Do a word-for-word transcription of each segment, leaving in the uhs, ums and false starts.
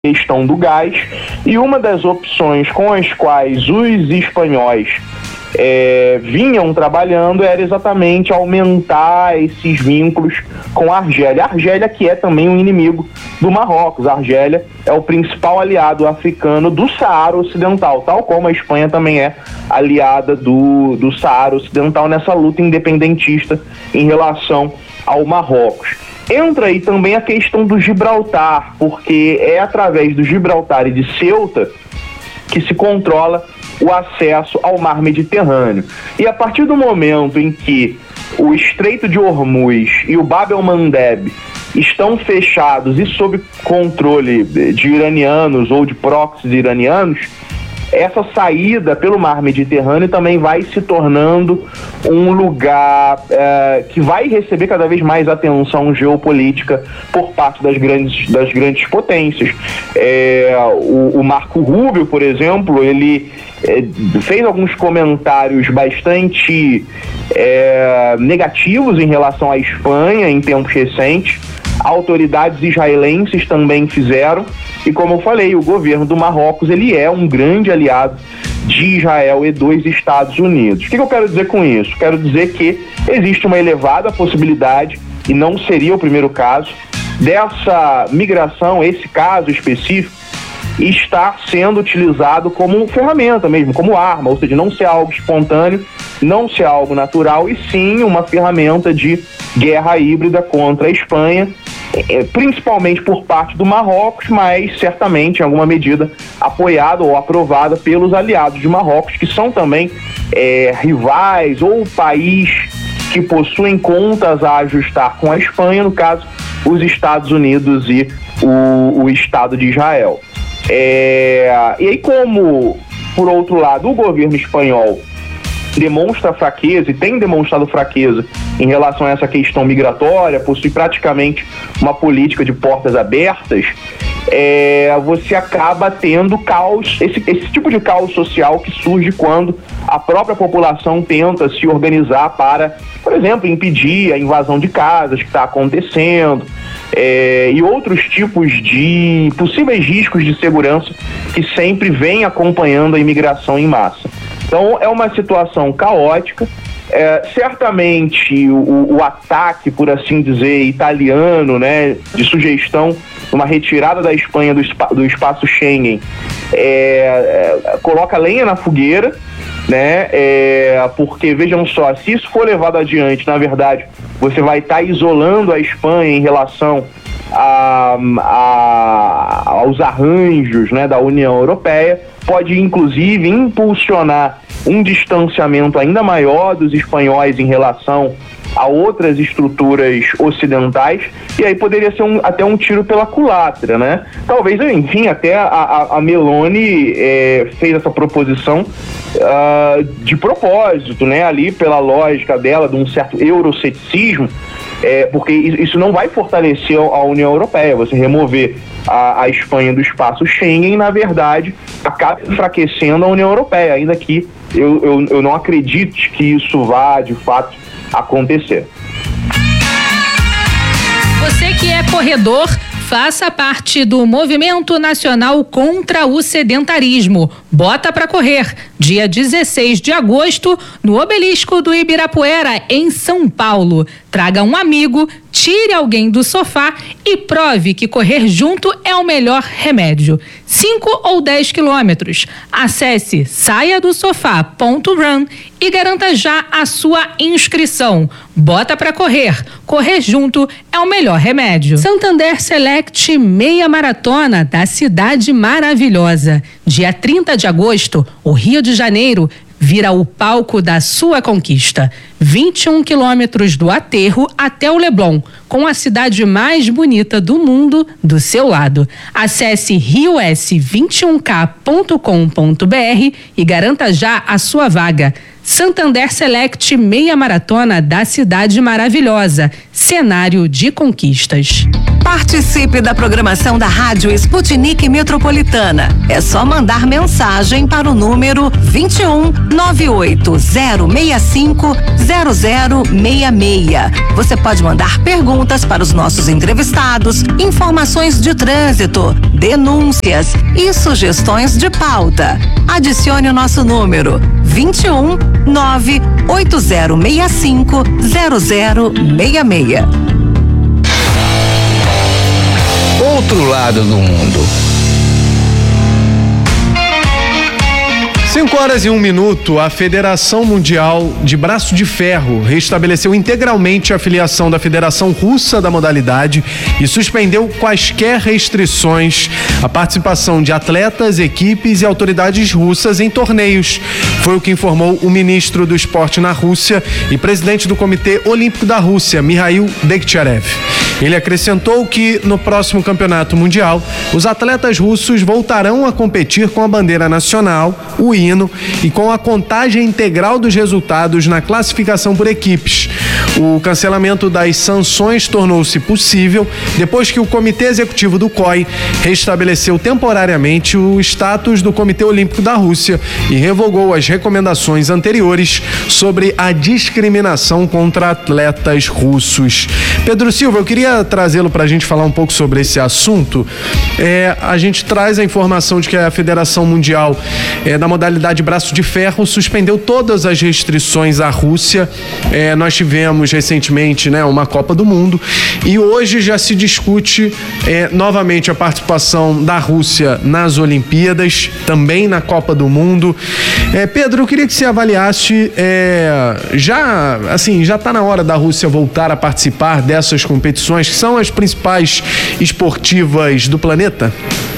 questão do gás, e uma das opções com as quais os espanhóis é, vinham trabalhando era exatamente aumentar esses vínculos com a Argélia. A Argélia, que é também um inimigo do Marrocos. A Argélia é o principal aliado africano do Saara Ocidental, tal como a Espanha também é aliada do, do Saara Ocidental nessa luta independentista em relação ao Marrocos. Entra aí também a questão do Gibraltar, porque é através do Gibraltar e de Ceuta que se controla o acesso ao mar Mediterrâneo. E a partir do momento em que o Estreito de Hormuz e o Bab el-Mandeb estão fechados e sob controle de iranianos ou de proxies iranianos, essa saída pelo mar Mediterrâneo também vai se tornando um lugar é, que vai receber cada vez mais atenção geopolítica por parte das grandes, das grandes potências. É, o, o Marco Rubio, por exemplo, ele é, fez alguns comentários bastante é, negativos em relação à Espanha em tempos recentes. Autoridades israelenses também fizeram, e como eu falei, o governo do Marrocos ele é um grande aliado de Israel e dos Estados Unidos. O que eu quero dizer com isso? Quero dizer que existe uma elevada possibilidade, e não seria o primeiro caso, dessa migração, esse caso específico, estar sendo utilizado como ferramenta mesmo, como arma, ou seja, não ser algo espontâneo, não ser algo natural, e sim uma ferramenta de guerra híbrida contra a Espanha, principalmente por parte do Marrocos, mas certamente em alguma medida apoiada ou aprovada pelos aliados de Marrocos, que são também é, rivais ou país que possuem contas a ajustar com a Espanha, no caso, os Estados Unidos e o, o Estado de Israel. É, e aí, como, por outro lado, o governo espanhol demonstra fraqueza e tem demonstrado fraqueza em relação a essa questão migratória, possui praticamente uma política de portas abertas, é, você acaba tendo caos, esse, esse tipo de caos social que surge quando a própria população tenta se organizar para, por exemplo, impedir a invasão de casas que está acontecendo, é, e outros tipos de possíveis riscos de segurança que sempre vem acompanhando a imigração em massa. Então é uma situação caótica. É, certamente o, o ataque, por assim dizer, italiano, né, de sugestão, uma retirada da Espanha do, espa, do espaço Schengen, é, é, coloca lenha na fogueira, né, é, porque vejam só, se isso for levado adiante, na verdade, você vai estar tá isolando a Espanha em relação a, a, aos arranjos, né, da União Europeia, pode inclusive impulsionar um distanciamento ainda maior dos espanhóis em relação a outras estruturas ocidentais, e aí poderia ser um, até um tiro pela culatra, né? Talvez, enfim, até a, a, a Meloni é, fez essa proposição uh, de propósito, né? Ali pela lógica dela, de um certo euroceticismo, é, porque isso não vai fortalecer a União Europeia. Você remover a, a Espanha do espaço Schengen, na verdade, acaba enfraquecendo a União Europeia, ainda que eu, eu, eu não acredite que isso vá, de fato, acontecer. Você que é corredor, faça parte do Movimento Nacional contra o Sedentarismo. Bota pra correr, dia dezesseis de agosto, no Obelisco do Ibirapuera, em São Paulo. Traga um amigo, tire alguém do sofá e prove que correr junto é o melhor remédio. cinco ou dez quilômetros. Acesse saia do sofá ponto run e garanta já a sua inscrição. Bota pra correr. Correr junto é o melhor remédio. Santander Select Meia Maratona da Cidade Maravilhosa. Dia trinta de agosto, o Rio de Janeiro vira o palco da sua conquista. vinte e um quilômetros do aterro até o Leblon, com a cidade mais bonita do mundo do seu lado. Acesse rio s vinte e um k ponto com ponto b r e garanta já a sua vaga. Santander Select Meia Maratona da Cidade Maravilhosa, cenário de conquistas. Participe da programação da Rádio Sputnik Metropolitana. É só mandar mensagem para o número vinte e um, nove oito zero seis cinco, zero zero seis seis. Você pode mandar perguntas para os nossos entrevistados, informações de trânsito, denúncias e sugestões de pauta. Adicione o nosso número vinte e um, nove oito zero seis cinco, zero zero seis seis. Outro lado do mundo. cinco horas e um minuto, a Federação Mundial de Braço de Ferro restabeleceu integralmente a filiação da Federação Russa da modalidade e suspendeu quaisquer restrições à participação de atletas, equipes e autoridades russas em torneios. Foi o que informou o ministro do esporte na Rússia e presidente do Comitê Olímpico da Rússia, Mikhail Dekhtyarev. Ele acrescentou que no próximo campeonato mundial, os atletas russos voltarão a competir com a bandeira nacional, o hino e com a contagem integral dos resultados na classificação por equipes. O cancelamento das sanções tornou-se possível depois que o Comitê Executivo do C O I restabeleceu temporariamente o status do Comitê Olímpico da Rússia e revogou as recomendações anteriores sobre a discriminação contra atletas russos. Pedro Silva, eu queria trazê-lo para a gente falar um pouco sobre esse assunto. É, a gente traz a informação de que a Federação Mundial é, da modalidade braço de ferro suspendeu todas as restrições à Rússia. É, nós tivemos recentemente, né, uma Copa do Mundo e hoje já se discute é, novamente a participação da Rússia nas Olimpíadas, também na Copa do Mundo. É, Pedro, eu queria que você avaliasse, é, já assim, já está na hora da Rússia voltar a participar dessas competições que são as principais esportivas do planeta?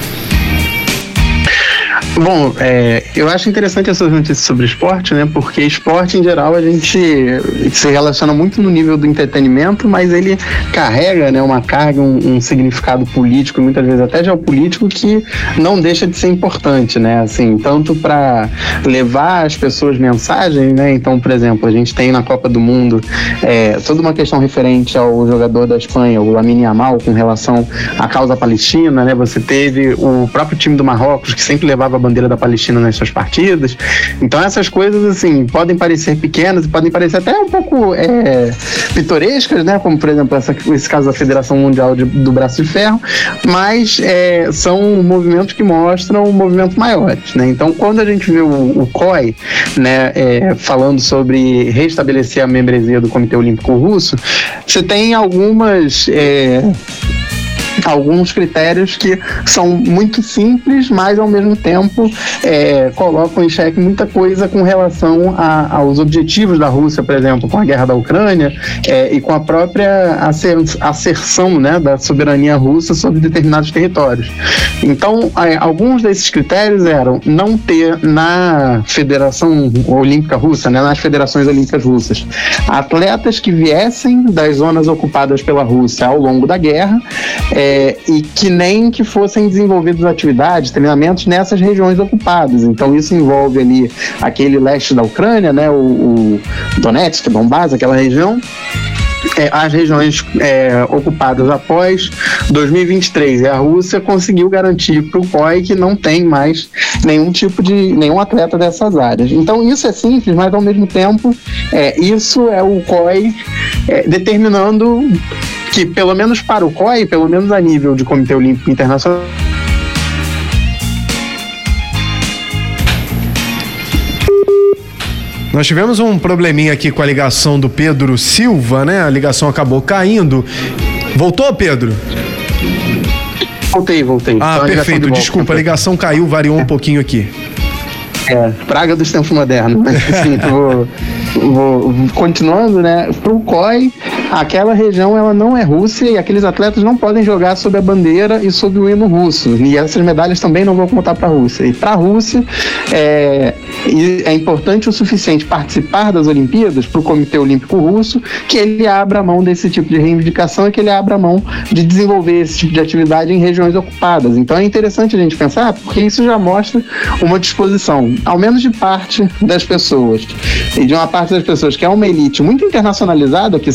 Bom, é, eu acho interessante essas notícias sobre esporte, né? Porque esporte, em geral, a gente se relaciona muito no nível do entretenimento, mas ele carrega, né, uma carga, um, um significado político, muitas vezes até geopolítico, que não deixa de ser importante, né? Assim, tanto para levar às pessoas mensagens, né? Então, por exemplo, a gente tem na Copa do Mundo é, toda uma questão referente ao jogador da Espanha, o Lamine Yamal, com relação à causa palestina, né? Você teve o próprio time do Marrocos, que sempre levava a bandeira da Palestina nas suas partidas. Então essas coisas, assim, podem parecer pequenas e podem parecer até um pouco é, pitorescas, né? Como, por exemplo, essa, esse caso da Federação Mundial de, do Braço de Ferro, mas é, são movimentos que mostram movimentos maiores, né? Então, quando a gente vê o, o C O I, né, é, falando sobre restabelecer a membresia do Comitê Olímpico Russo, você tem algumas... É, alguns critérios que são muito simples, mas ao mesmo tempo é, colocam em xeque muita coisa com relação a, aos objetivos da Rússia, por exemplo, com a guerra da Ucrânia é, e com a própria acer, asserção, né, da soberania russa sobre determinados territórios. Então, é, alguns desses critérios eram não ter na Federação Olímpica Russa, né, nas federações olímpicas russas, atletas que viessem das zonas ocupadas pela Rússia ao longo da guerra, é, É, e que nem que fossem desenvolvidas atividades, treinamentos nessas regiões ocupadas. Então isso envolve ali aquele leste da Ucrânia, né, o, o Donetsk, Donbas, aquela região, é, as regiões é, ocupadas após dois mil e vinte e três. E a Rússia conseguiu garantir para o C O I que não tem mais nenhum tipo de, nenhum atleta dessas áreas. Então isso é simples, mas ao mesmo tempo é, isso é o C O I é, determinando que, pelo menos para o C O I, pelo menos a nível de Comitê Olímpico Internacional, nós tivemos um probleminha aqui com a ligação do Pedro Silva, né? A ligação acabou caindo. Voltou, Pedro? Voltei, voltei. Ah, então, perfeito. De Desculpa, a ligação caiu, variou um pouquinho aqui. É, praga dos tempos modernos. Mas, assim, vou, vou, continuando, né? Para o C O I, aquela região ela não é Rússia e aqueles atletas não podem jogar sob a bandeira e sob o hino russo. E essas medalhas também não vão contar para a Rússia. E para a Rússia, é, é importante o suficiente participar das Olimpíadas para o Comitê Olímpico Russo que ele abra mão desse tipo de reivindicação e que ele abra mão de desenvolver esse tipo de atividade em regiões ocupadas. Então é interessante a gente pensar, porque isso já mostra uma disposição, ao menos de parte das pessoas, e de uma parte das pessoas que é uma elite muito internacionalizada, que são os atletas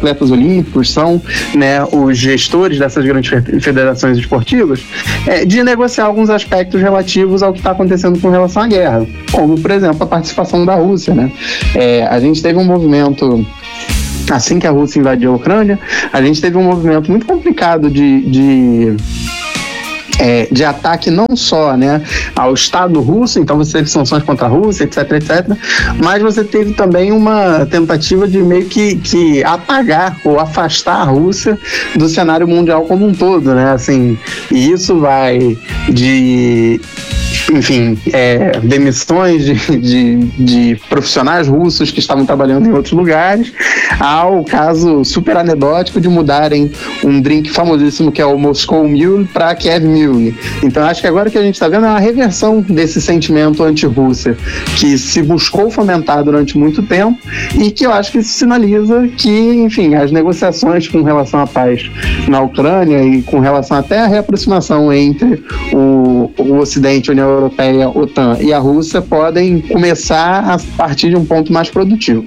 atletas olímpicos, são, né, os gestores dessas grandes federações esportivas, é, de negociar alguns aspectos relativos ao que está acontecendo com relação à guerra, como, por exemplo, a participação da Rússia, né? É, a gente teve um movimento, assim que a Rússia invadiu a Ucrânia, a gente teve um movimento muito complicado de... de É, de ataque não só, né, ao Estado russo, então você teve sanções contra a Rússia, etc, etcétera, mas você teve também uma tentativa de meio que, que apagar ou afastar a Rússia do cenário mundial como um todo, né, assim, e isso vai de... enfim, é, demissões de, de, de profissionais russos que estavam trabalhando em outros lugares, ao caso super anedótico de mudarem um drink famosíssimo que é o Moscow Mule para Kiev Mule. Então acho que agora que a gente está vendo é uma reversão desse sentimento anti-Rússia que se buscou fomentar durante muito tempo e que eu acho que isso sinaliza que, enfim, as negociações com relação à paz na Ucrânia e com relação até à reaproximação entre o, o Ocidente, a União Europeia, OTAN e a Rússia podem começar a partir de um ponto mais produtivo.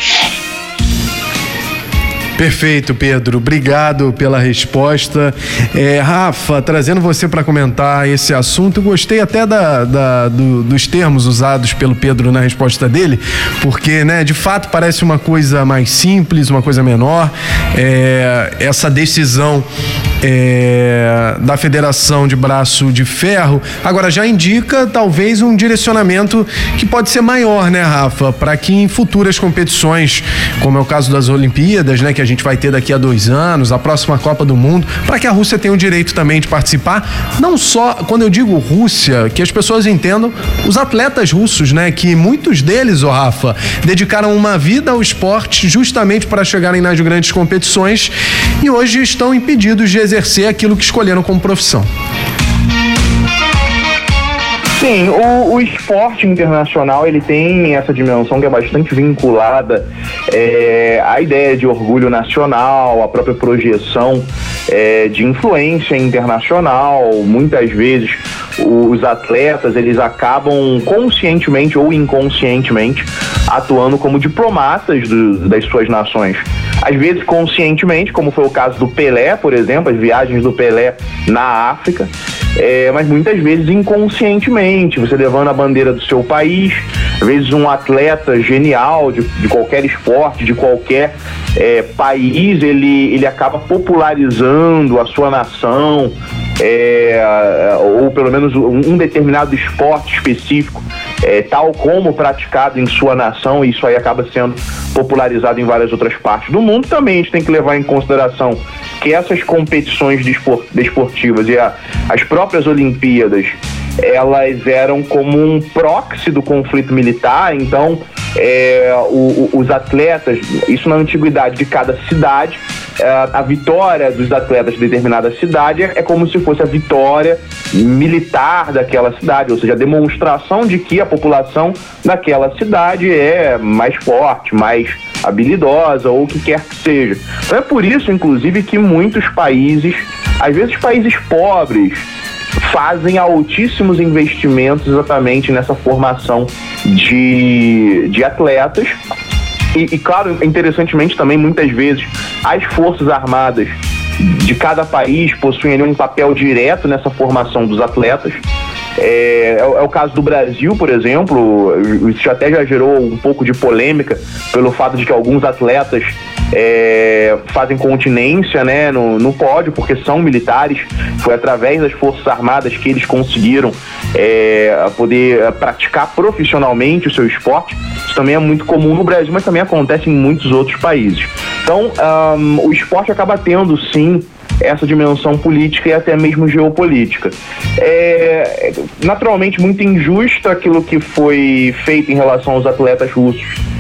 Perfeito, Pedro. Obrigado pela resposta. É, Rafa, trazendo você para comentar esse assunto, eu gostei até da, da, do, dos termos usados pelo Pedro na resposta dele, porque, né, de fato parece uma coisa mais simples, uma coisa menor. É, essa decisão é, da Federação de Braço de Ferro agora já indica talvez um direcionamento que pode ser maior, né, Rafa, para que em futuras competições, como é o caso das Olimpíadas, né, que a gente vai ter daqui a dois anos, a próxima Copa do Mundo, para que a Rússia tenha o direito também de participar. Não só, quando eu digo Rússia, que as pessoas entendam os atletas russos, né, que muitos deles, ô Rafa, dedicaram uma vida ao esporte justamente para chegarem nas grandes competições e hoje estão impedidos de exercer aquilo que escolheram como profissão. Sim, o, o esporte internacional, ele tem essa dimensão que é bastante vinculada é, à ideia de orgulho nacional, à própria projeção é, de influência internacional. Muitas vezes os atletas, eles acabam conscientemente ou inconscientemente atuando como diplomatas do, das suas nações. Às vezes conscientemente, como foi o caso do Pelé, por exemplo, as viagens do Pelé na África, é, mas muitas vezes inconscientemente, você levando a bandeira do seu país. Às vezes um atleta genial de, de qualquer esporte, de qualquer é, país, ele, ele acaba popularizando a sua nação, é, ou pelo menos um determinado esporte específico, é, tal como praticado em sua nação, e isso aí acaba sendo popularizado em várias outras partes do mundo. Também a gente tem que levar em consideração que essas competições desportivas e a, as próprias Olimpíadas, elas eram como um proxy do conflito militar. Então é, o, o, os atletas, isso na antiguidade de cada cidade, é, a vitória dos atletas de determinada cidade é como se fosse a vitória militar daquela cidade, ou seja, a demonstração de que a população daquela cidade é mais forte, mais habilidosa ou o que quer que seja. Então é por isso, inclusive, que muitos países, às vezes países pobres, fazem altíssimos investimentos exatamente nessa formação de, de atletas. E, e, claro, interessantemente também, muitas vezes, as Forças Armadas de cada país possuem ali um papel direto nessa formação dos atletas. É, é, é o caso do Brasil, por exemplo. Isso até já gerou um pouco de polêmica pelo fato de que alguns atletas é, fazem continência, né, no, no pódio, porque são militares. Foi através das Forças Armadas que eles conseguiram é, poder praticar profissionalmente o seu esporte. Isso também é muito comum no Brasil, mas também acontece em muitos outros países. Então, um, o esporte acaba tendo, sim, essa dimensão política e até mesmo geopolítica. É naturalmente muito injusto aquilo que foi feito em relação aos atletas russos.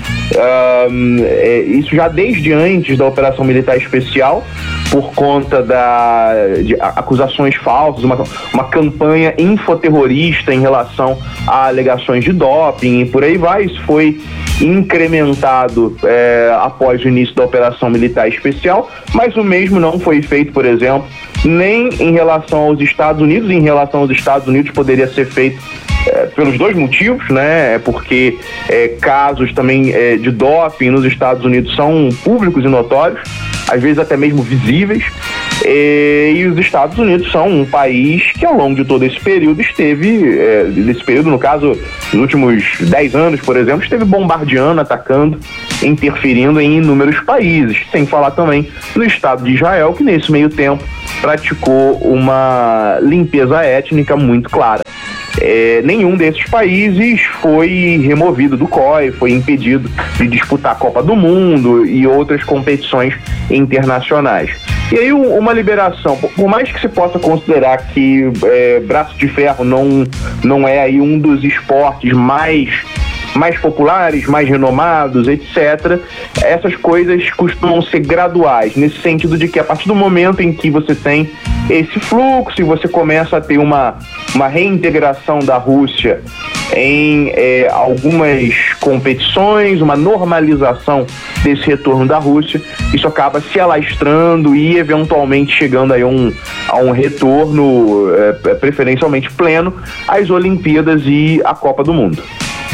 Um, é, isso já desde antes da Operação Militar Especial, por conta da, de acusações falsas, uma, uma campanha infoterrorista em relação a alegações de doping e por aí vai. Isso foi incrementado é, após o início da Operação Militar Especial, mas o mesmo não foi feito, por exemplo, nem em relação aos Estados Unidos. Em relação aos Estados Unidos poderia ser feito é, pelos dois motivos, né? Porque é, casos também é, de doping nos Estados Unidos são públicos e notórios. às vezes até mesmo visíveis. E, e os Estados Unidos são um país que ao longo de todo esse período esteve, é, desse período, no caso, nos últimos dez anos, por exemplo, esteve bombardeando, atacando, interferindo em inúmeros países, sem falar também no Estado de Israel, que nesse meio tempo praticou uma limpeza étnica muito clara. É, nenhum desses países foi removido do C O I, foi impedido de disputar a Copa do Mundo e outras competições internacionais. E aí uma liberação, por mais que se possa considerar que é, braço de ferro não, não é aí um dos esportes mais mais populares, mais renomados, etcétera, essas coisas costumam ser graduais, nesse sentido de que a partir do momento em que você tem esse fluxo e você começa a ter uma, uma reintegração da Rússia em é, algumas competições, uma normalização desse retorno da Rússia, isso acaba se alastrando e eventualmente chegando aí a um, a um retorno é, preferencialmente pleno às Olimpíadas e à Copa do Mundo.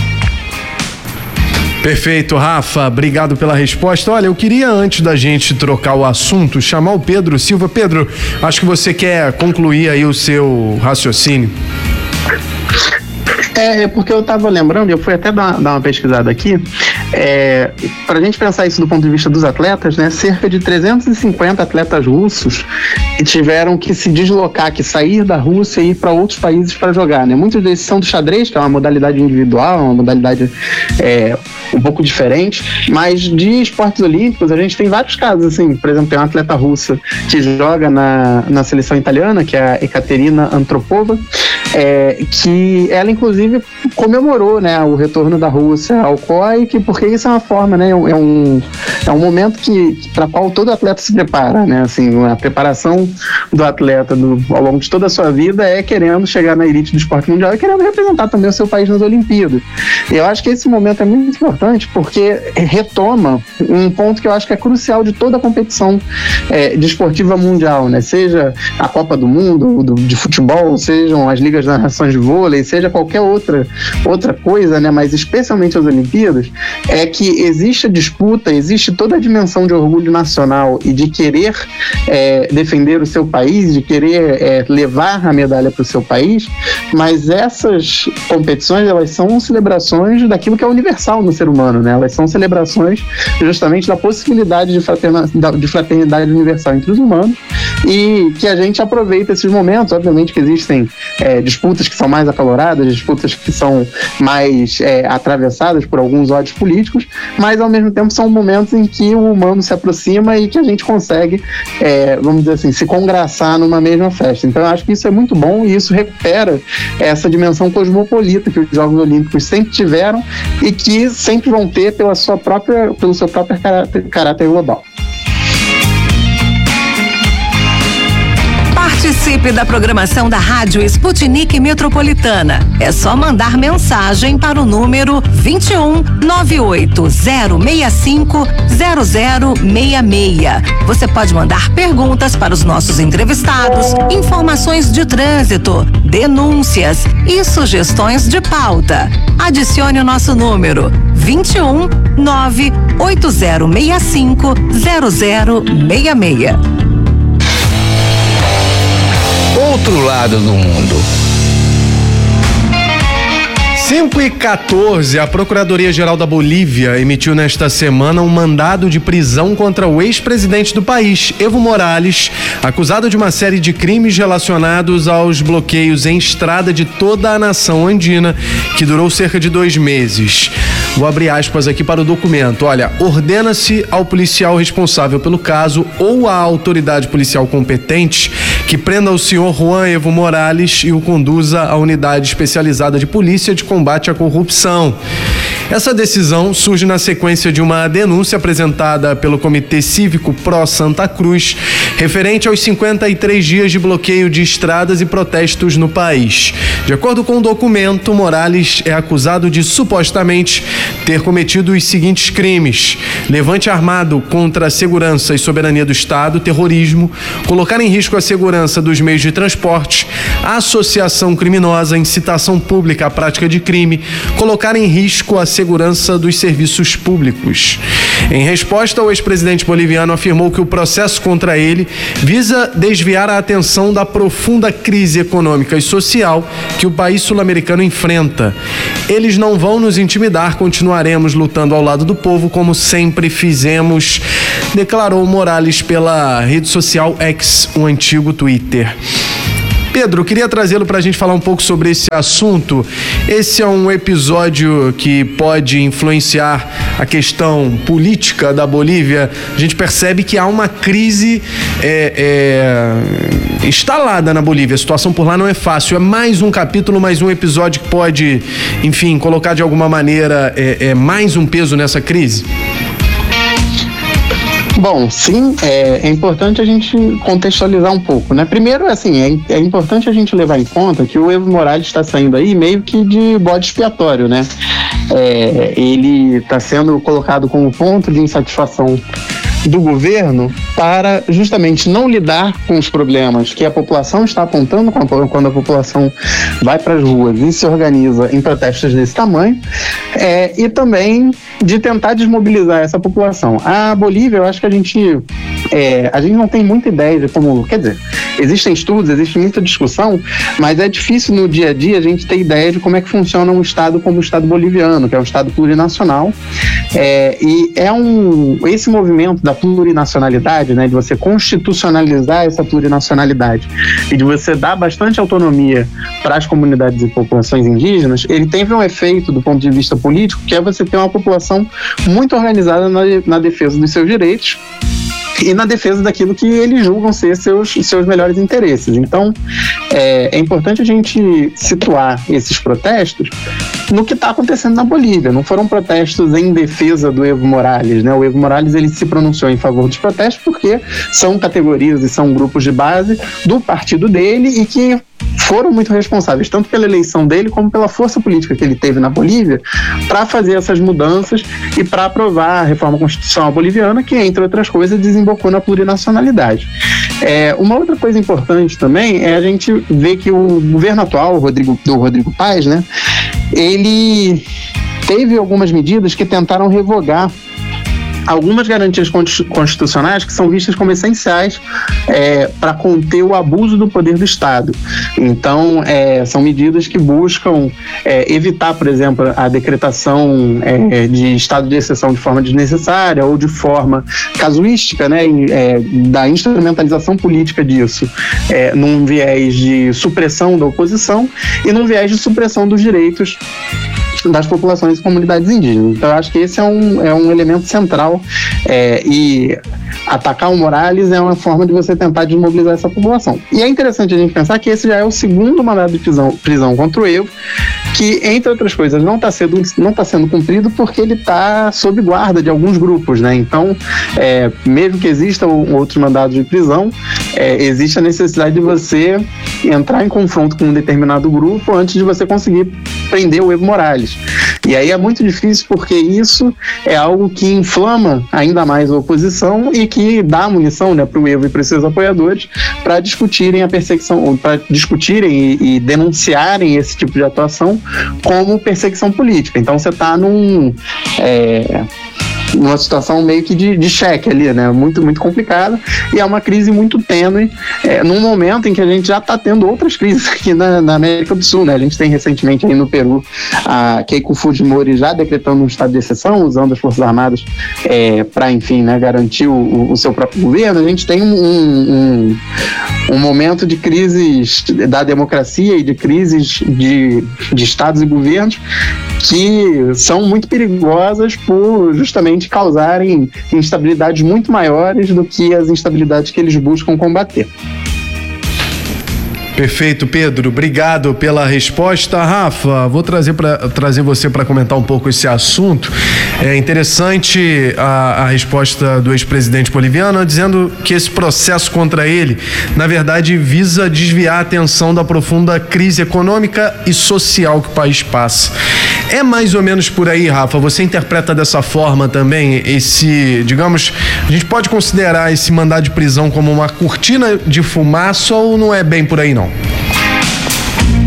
Perfeito, Rafa, obrigado pela resposta. Olha, eu queria, antes da gente trocar o assunto, chamar o Pedro Silva. Pedro, acho que você quer concluir aí o seu raciocínio. É, porque eu estava lembrando, eu fui até dar, dar uma pesquisada aqui, é, para a gente pensar isso do ponto de vista dos atletas, né, cerca de trezentos e cinquenta atletas russos que tiveram que se deslocar, que sair da Rússia e ir para outros países para jogar, né? Muitos desses são do xadrez, que é uma modalidade individual, uma modalidade é, um pouco diferente, mas de esportes olímpicos a gente tem vários casos, assim, por exemplo, tem uma atleta russa que joga na, na seleção italiana, que é a Ekaterina Antropova, é, que ela inclusive comemorou, né, o retorno da Rússia ao C O I, que, porque isso é uma forma, né, é um, é um momento que, para qual todo atleta se prepara, né, assim, a preparação do atleta do, ao longo de toda a sua vida é querendo chegar na elite do esporte mundial e querendo representar também o seu país nas Olimpíadas. E eu acho que esse momento é muito importante porque retoma um ponto que eu acho que é crucial de toda a competição é, desportiva mundial, né, seja a Copa do Mundo do, de futebol, sejam as ligas das nações de vôlei, seja qualquer outra, outra coisa, né, mas especialmente as Olimpíadas, é que existe a disputa, existe toda a dimensão de orgulho nacional e de querer é, defender o seu país, de querer é, levar a medalha para o seu país, mas essas competições, elas são celebrações daquilo que é universal no ser humano, né? Elas são celebrações justamente da possibilidade de fraternidade, de fraternidade universal entre os humanos e que a gente aproveita esses momentos. Obviamente que existem é, disputas que são mais acaloradas, disputas que são mais é, atravessadas por alguns ódios políticos, mas ao mesmo tempo são momentos em que o humano se aproxima e que a gente consegue, é, vamos dizer assim, se congraçar numa mesma festa. Então eu acho que isso é muito bom e isso recupera essa dimensão cosmopolita que os Jogos Olímpicos sempre tiveram e que sempre vão ter pela sua própria, pelo seu próprio caráter, caráter global. Participe da programação da Rádio Sputnik Metropolitana. É só mandar mensagem para o número vinte e um, nove oito zero seis cinco, zero zero seis seis. Você pode mandar perguntas para os nossos entrevistados, informações de trânsito, denúncias e sugestões de pauta. Adicione o nosso número vinte e um, nove oito zero seis cinco, zero zero seis seis. Outro lado do mundo. cinco e quatorze, a Procuradoria-Geral da Bolívia emitiu nesta semana um mandado de prisão contra o ex-presidente do país, Evo Morales, acusado de uma série de crimes relacionados aos bloqueios em estrada de toda a nação andina, que durou cerca de dois meses. Vou abrir aspas aqui para o documento. Olha, ordena-se ao policial responsável pelo caso ou à autoridade policial competente que prenda o senhor Juan Evo Morales e o conduza à unidade especializada de polícia de combate à corrupção. Essa decisão surge na sequência de uma denúncia apresentada pelo Comitê Cívico Pró Santa Cruz, referente aos cinquenta e três dias de bloqueio de estradas e protestos no país. De acordo com o documento, Morales é acusado de supostamente ter cometido os seguintes crimes: levante armado contra a segurança e soberania do Estado, terrorismo, colocar em risco a segurança dos meios de transporte, associação criminosa, incitação pública à prática de crime, colocar em risco a segurança dos serviços públicos. Em resposta, o ex-presidente boliviano afirmou que o processo contra ele visa desviar a atenção da profunda crise econômica e social que o país sul-americano enfrenta. Eles não vão nos intimidar, continuaremos lutando ao lado do povo como sempre fizemos, declarou Morales pela rede social X, o antigo Twitter. Pedro, queria trazê-lo para a gente falar um pouco sobre esse assunto. Esse é um episódio que pode influenciar a questão política da Bolívia. A gente percebe que há uma crise é, é, instalada na Bolívia. A situação por lá não é fácil. É mais um capítulo, mais um episódio que pode, enfim, colocar de alguma maneira é, é, mais um peso nessa crise? Bom, sim, é, é importante a gente contextualizar um pouco, né? Primeiro, assim, é, é importante a gente levar em conta que o Evo Morales está saindo aí meio que de bode expiatório, né? É, ele está sendo colocado como ponto de insatisfação do governo para justamente não lidar com os problemas que a população está apontando quando a população vai para as ruas e se organiza em protestos desse tamanho, é, e também de tentar desmobilizar essa população. A Bolívia, eu acho que a gente é, a gente não tem muita ideia de como, quer dizer, existem estudos, existe muita discussão, mas é difícil no dia a dia a gente ter ideia de como é que funciona um estado como o estado boliviano, que é um estado plurinacional, é, e é um, esse movimento da plurinacionalidade, né, de você constitucionalizar essa plurinacionalidade e de você dar bastante autonomia para as comunidades e populações indígenas, ele teve um efeito do ponto de vista político, que é você ter uma população muito organizada na, na defesa dos seus direitos e na defesa daquilo que eles julgam ser seus, seus melhores interesses. Então, é, é importante a gente situar esses protestos no que está acontecendo na Bolívia. Não foram protestos em defesa do Evo Morales, né? O Evo Morales, ele se pronunciou em favor dos protestos porque são categorias e são grupos de base do partido dele e que foram muito responsáveis, tanto pela eleição dele como pela força política que ele teve na Bolívia para fazer essas mudanças e para aprovar a reforma constitucional boliviana, que, entre outras coisas, desembocou na plurinacionalidade. É, uma outra coisa importante também é a gente ver que o governo atual, o Rodrigo, do Rodrigo Paes, né, ele teve algumas medidas que tentaram revogar algumas garantias constitucionais que são vistas como essenciais é, para conter o abuso do poder do Estado. Então, é, são medidas que buscam é, evitar, por exemplo, a decretação é, de estado de exceção de forma desnecessária ou de forma casuística, né, é, da instrumentalização política disso, é, num viés de supressão da oposição e num viés de supressão dos direitos das populações e comunidades indígenas. Então, eu acho que esse é um, é um elemento central é, e atacar o Morales é uma forma de você tentar desmobilizar essa população. E é interessante a gente pensar que esse já é o segundo mandado de prisão, prisão contra o Evo, que, entre outras coisas, não está sendo, não tá sendo cumprido porque ele está sob guarda de alguns grupos, né? Então, é, mesmo que existam outros mandados de prisão, é, existe a necessidade de você entrar em confronto com um determinado grupo antes de você conseguir prender o Evo Morales. E aí é muito difícil porque isso é algo que inflama ainda mais a oposição e que dá munição, né, para o Evo e para os seus apoiadores para discutirem a perseguição, para discutirem e, e denunciarem esse tipo de atuação como perseguição política. Então você está num... É, numa situação meio que de, de cheque ali, né? Muito, muito complicada, e é uma crise muito tênue, é, num momento em que a gente já está tendo outras crises aqui na, na América do Sul, né? A gente tem recentemente aí no Peru a Keiko Fujimori já decretando um estado de exceção, usando as Forças Armadas é, para, enfim, né, garantir o, o seu próprio governo. A gente tem um, um, um momento de crises da democracia e de crises de, de estados e governos que são muito perigosas por justamente causarem instabilidades muito maiores do que as instabilidades que eles buscam combater. Perfeito, Pedro. Obrigado pela resposta. Rafa, vou trazer, pra, trazer você para comentar um pouco esse assunto. É interessante a, a resposta do ex-presidente boliviano, dizendo que esse processo contra ele, na verdade, visa desviar a atenção da profunda crise econômica e social que o país passa. É mais ou menos por aí, Rafa? Você interpreta dessa forma também esse, digamos, a gente pode considerar esse mandado de prisão como uma cortina de fumaça ou não é bem por aí, não?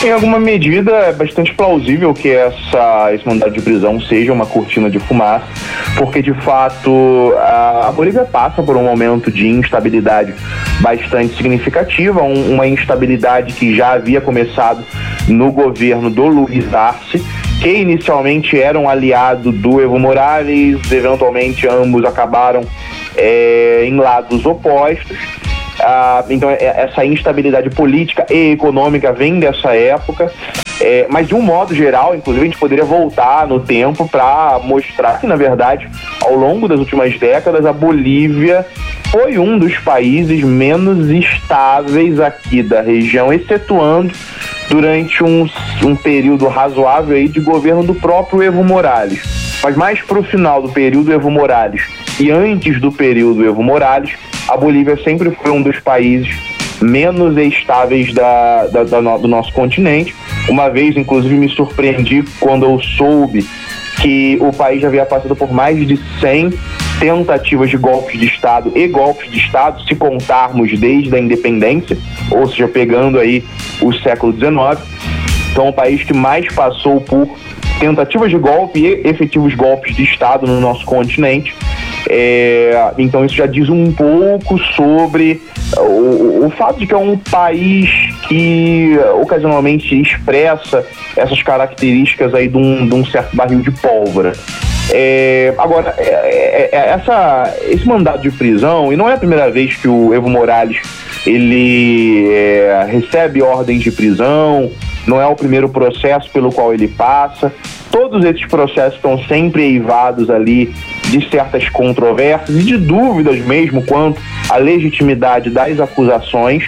Em alguma medida, é bastante plausível que essa, esse mandado de prisão seja uma cortina de fumaça, porque, de fato, a, a Bolívia passa por um momento de instabilidade bastante significativa, um, uma instabilidade que já havia começado no governo do Luiz Arce, que inicialmente era um aliado do Evo Morales, eventualmente ambos acabaram é, em lados opostos. Ah, então essa instabilidade política e econômica vem dessa época, é, mas de um modo geral, inclusive a gente poderia voltar no tempo para mostrar que, na verdade, ao longo das últimas décadas, a Bolívia foi um dos países menos estáveis aqui da região, excetuando durante um, um período razoável aí de governo do próprio Evo Morales. Mas mais para o final do período Evo Morales e antes do período Evo Morales, a Bolívia sempre foi um dos países menos estáveis da, da, da, do nosso continente. Uma vez, inclusive, me surpreendi quando eu soube que o país já havia passado por mais de cem tentativas de golpes de Estado e golpes de Estado, se contarmos desde a independência, ou seja, pegando aí o século dezenove. Então, o país que mais passou por tentativas de golpe e efetivos golpes de Estado no nosso continente. É, então isso já diz um pouco sobre o, o fato de que é um país que ocasionalmente expressa essas características aí de um, de um certo barril de pólvora. É, agora, é, é, essa, esse mandado de prisão, e não é a primeira vez que o Evo Morales ele é, recebe ordens de prisão, não é o primeiro processo pelo qual ele passa. Todos esses processos estão sempre eivados ali de certas controvérsias e de dúvidas mesmo quanto à legitimidade das acusações.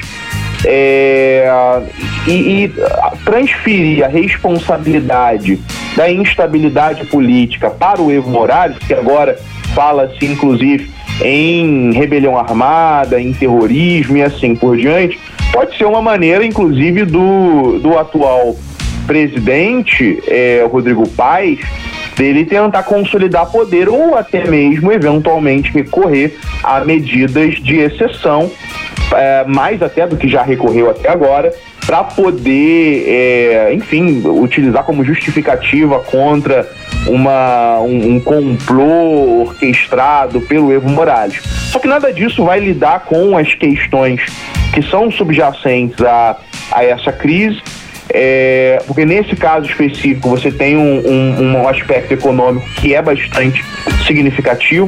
É, e, e transferir a responsabilidade da instabilidade política para o Evo Morales, que agora fala-se inclusive em rebelião armada, em terrorismo e assim por diante, pode ser uma maneira inclusive do, do atual presidente, é, Rodrigo Paes, dele tentar consolidar poder ou até mesmo eventualmente recorrer a medidas de exceção, é, mais até do que já recorreu até agora, para poder, é, enfim, utilizar como justificativa contra uma, um, um complô orquestrado pelo Evo Morales. Só que nada disso vai lidar com as questões que são subjacentes a, a essa crise, é, porque nesse caso específico você tem um, um, um aspecto econômico que é bastante significativo.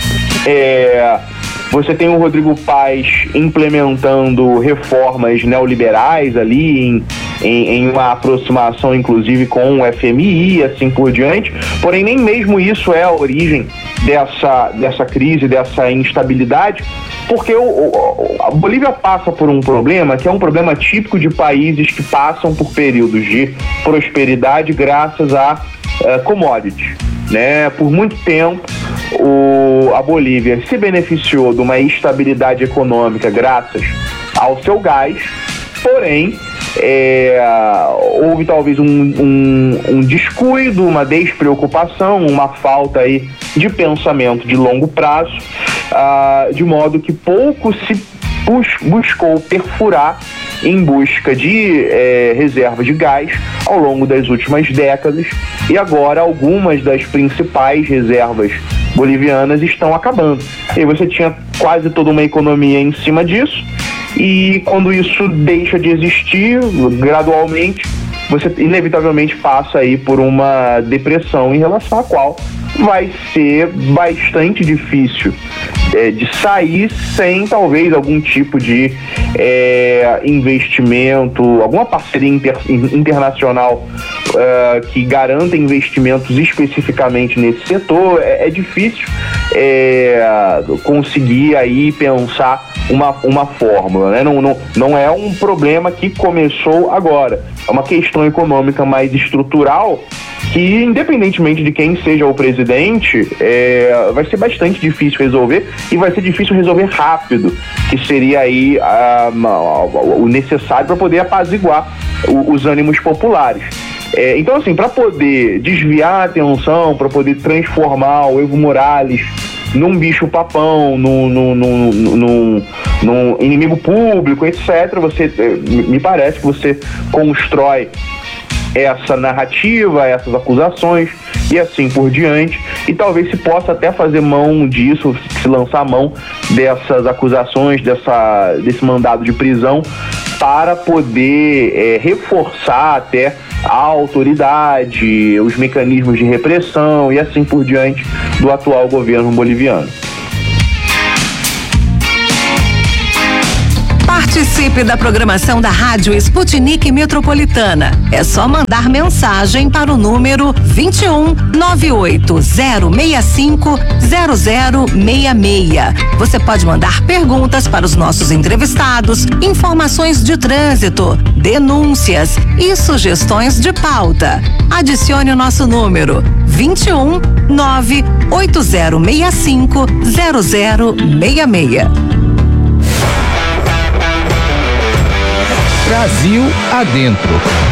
É, Você tem o Rodrigo Paes implementando reformas neoliberais ali em, em, em uma aproximação inclusive com o F M I e assim por diante, porém nem mesmo isso é a origem dessa, dessa crise, dessa instabilidade, porque o, o, a Bolívia passa por um problema que é um problema típico de países que passam por períodos de prosperidade graças a uh, commodities, né? Por muito tempo O, a Bolívia se beneficiou de uma estabilidade econômica graças ao seu gás, porém é, houve talvez um, um, um descuido, uma despreocupação, uma falta aí de pensamento de longo prazo, ah, de modo que pouco se bus, buscou perfurar em busca de é, reservas de gás ao longo das últimas décadas, e agora algumas das principais reservas bolivianas estão acabando. E você tinha quase toda uma economia em cima disso, e quando isso deixa de existir gradualmente, você inevitavelmente passa aí por uma depressão em relação à qual vai ser bastante difícil é, de sair sem talvez algum tipo de é, investimento, alguma parceria inter, internacional uh, que garanta investimentos especificamente nesse setor. É, é difícil é, conseguir aí pensar uma, uma fórmula, né? Não, não, não é um problema que começou agora, é uma questão econômica mais estrutural que, independentemente de quem seja o presidente, é, vai ser bastante difícil resolver, e vai ser difícil resolver rápido, que seria aí a, a, o necessário para poder apaziguar o, os ânimos populares. É, então, assim, para poder desviar a atenção, para poder transformar o Evo Morales num bicho-papão, num, num, num, num, num inimigo público, etcétera. Você, me parece que você constrói essa narrativa, essas acusações e assim por diante, e talvez se possa até fazer mão disso, se lançar mão dessas acusações, dessa, desse mandado de prisão, para poder é, reforçar até a autoridade, os mecanismos de repressão e assim por diante do atual governo boliviano. Participe da programação da Rádio Sputnik Metropolitana. É só mandar mensagem para o número vinte e um, nove oito zero seis cinco, zero zero seis seis. Você pode mandar perguntas para os nossos entrevistados, informações de trânsito, denúncias e sugestões de pauta. Adicione o nosso número vinte e um, nove oito zero seis cinco, zero zero seis seis. Brasil adentro.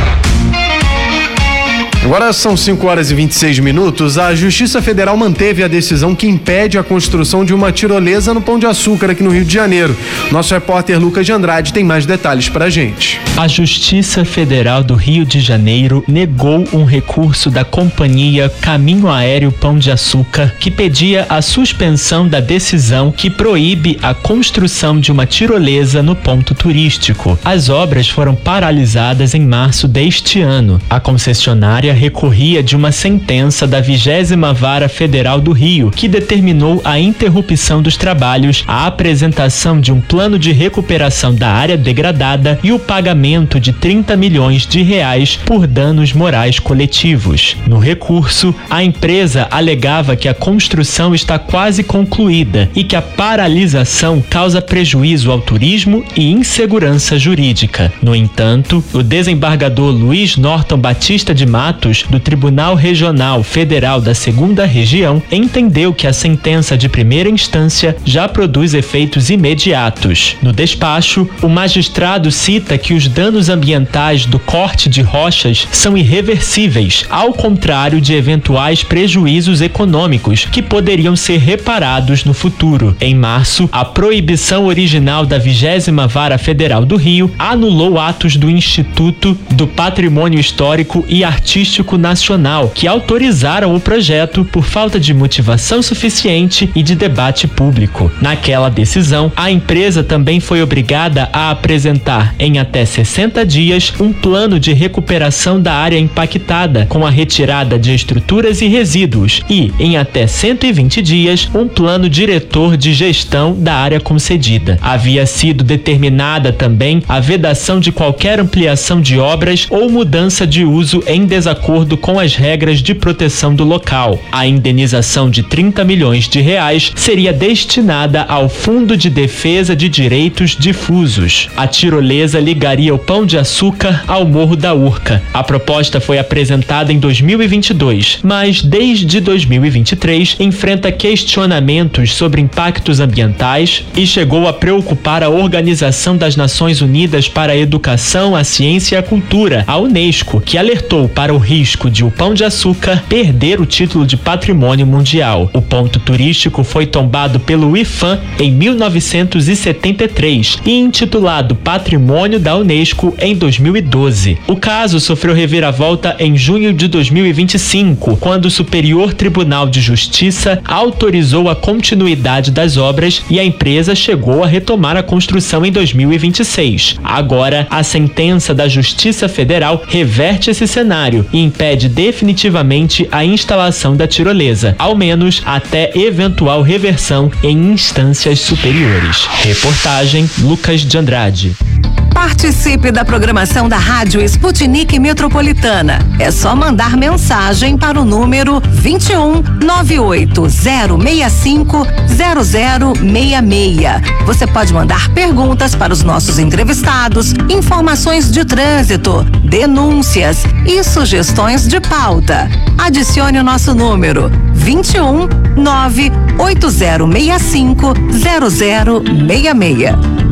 Agora são cinco horas e vinte e seis minutos. A Justiça Federal manteve a decisão que impede a construção de uma tirolesa no Pão de Açúcar aqui no Rio de Janeiro. Nosso repórter Lucas de Andrade tem mais detalhes pra gente. A Justiça Federal do Rio de Janeiro negou um recurso da companhia Caminho Aéreo Pão de Açúcar, que pedia a suspensão da decisão que proíbe a construção de uma tirolesa no ponto turístico. As obras foram paralisadas em março deste ano. A concessionária recorria de uma sentença da vigésima Vara Federal do Rio, que determinou a interrupção dos trabalhos, a apresentação de um plano de recuperação da área degradada e o pagamento de trinta milhões de reais por danos morais coletivos. No recurso, a empresa alegava que a construção está quase concluída e que a paralisação causa prejuízo ao turismo e insegurança jurídica. No entanto, o desembargador Luiz Norton Batista de Matos, do Tribunal Regional Federal da Segunda Região, entendeu que a sentença de primeira instância já produz efeitos imediatos. No despacho, o magistrado cita que os danos ambientais do corte de rochas são irreversíveis, ao contrário de eventuais prejuízos econômicos que poderiam ser reparados no futuro. Em março, a proibição original da vigésima Vara Federal do Rio anulou atos do Instituto do Patrimônio Histórico e Artístico Nacional, que autorizaram o projeto por falta de motivação suficiente e de debate público. Naquela decisão, a empresa também foi obrigada a apresentar em até sessenta dias um plano de recuperação da área impactada, com a retirada de estruturas e resíduos, e, em até cento e vinte dias, um plano diretor de gestão da área concedida. Havia sido determinada também a vedação de qualquer ampliação de obras ou mudança de uso em desacordo com as regras de proteção do local. A indenização de trinta milhões de reais seria destinada ao Fundo de Defesa de Direitos Difusos. A tirolesa ligaria o Pão de Açúcar ao Morro da Urca. A proposta foi apresentada em dois mil e vinte e dois, mas desde dois mil e vinte e três enfrenta questionamentos sobre impactos ambientais e chegou a preocupar a Organização das Nações Unidas para a Educação, a Ciência e a Cultura, a Unesco, que alertou para o risco de o Pão de Açúcar perder o título de patrimônio mundial. O ponto turístico foi tombado pelo I F A M em mil novecentos e setenta e três e intitulado Patrimônio da Unesco em dois mil e doze. O caso sofreu reviravolta em junho de dois mil e vinte e cinco, quando o Superior Tribunal de Justiça autorizou a continuidade das obras e a empresa chegou a retomar a construção em dois mil e vinte e seis. Agora, a sentença da Justiça Federal reverte esse cenário e impede definitivamente a instalação da tirolesa, ao menos até eventual reversão em instâncias superiores. Reportagem Lucas de Andrade. Participe da programação da Rádio Sputnik Metropolitana. É só mandar mensagem para o número vinte e um, nove oito zero seis cinco, zero zero seis seis. Você pode mandar perguntas para os nossos entrevistados, informações de trânsito, denúncias e sugestões de pauta. Adicione o nosso número vinte e um, nove oito zero seis cinco, zero zero seis seis.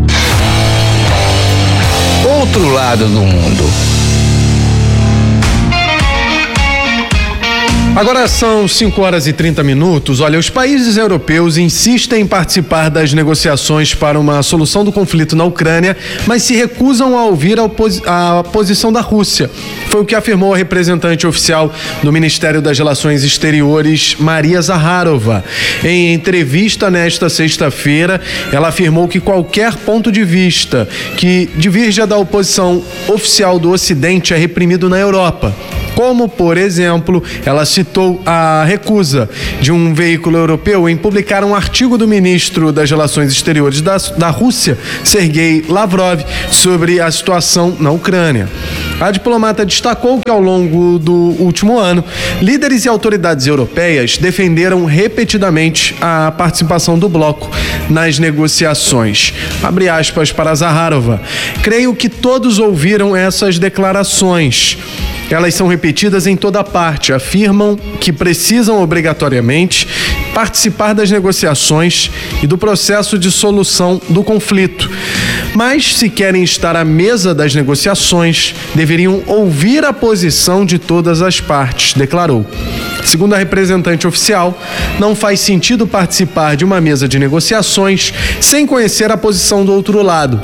Outro lado do mundo. Agora são cinco horas e trinta minutos. Olha, os países europeus insistem em participar das negociações para uma solução do conflito na Ucrânia, mas se recusam a ouvir a, opos- a posição da Rússia. Foi o que afirmou a representante oficial do Ministério das Relações Exteriores, Maria Zaharova. Em entrevista nesta sexta-feira, ela afirmou que qualquer ponto de vista que divirja da oposição oficial do Ocidente é reprimido na Europa. Como, por exemplo, ela citou a recusa de um veículo europeu em publicar um artigo do ministro das Relações Exteriores da, da Rússia, Sergei Lavrov, sobre a situação na Ucrânia. A diplomata destacou que, ao longo do último ano, líderes e autoridades europeias defenderam repetidamente a participação do bloco nas negociações. Abre aspas para Zaharova. Creio que todos ouviram essas declarações. Elas são repetidas em toda parte, afirmam que precisam obrigatoriamente participar das negociações e do processo de solução do conflito. Mas, se querem estar à mesa das negociações, deveriam ouvir a posição de todas as partes, declarou. Segundo a representante oficial, não faz sentido participar de uma mesa de negociações sem conhecer a posição do outro lado.